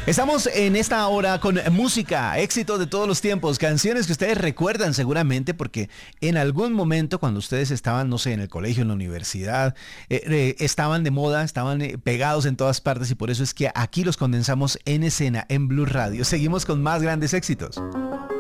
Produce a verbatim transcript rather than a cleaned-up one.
Estamos en esta hora con música, éxitos de todos los tiempos, canciones que ustedes recuerdan seguramente porque en algún momento cuando ustedes estaban, no sé, en el colegio, en la universidad, eh, eh, estaban de moda, estaban eh, pegados en todas partes y por eso es que aquí los condensamos en escena, en Blue Radio. Seguimos con más grandes éxitos.